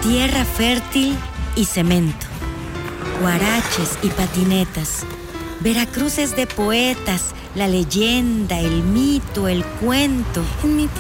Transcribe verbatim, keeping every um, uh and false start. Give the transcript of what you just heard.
Tierra fértil y cemento, huaraches y patinetas. Veracruz es de poetas, la leyenda, el mito, el cuento. En mi